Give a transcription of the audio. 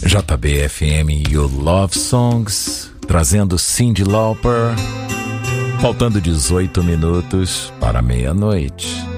JBFM e o Love Songs, trazendo Cyndi Lauper, faltando 18 minutos para meia-noite.